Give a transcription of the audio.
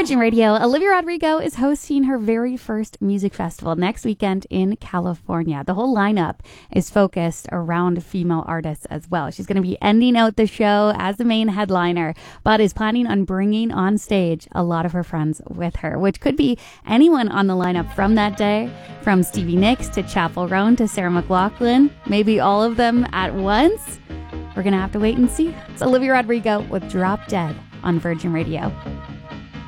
Virgin Radio, Olivia Rodrigo is hosting her very first music festival next weekend in California. The whole lineup is focused around female artists as well. She's going to be ending out the show as the main headliner, but is planning on bringing on stage a lot of her friends with her, which could be anyone on the lineup from that day, from Stevie Nicks to Chappell Roan to Sarah McLachlan, maybe all of them at once. We're going to have to wait and see. It's Olivia Rodrigo with Drop Dead on Virgin Radio.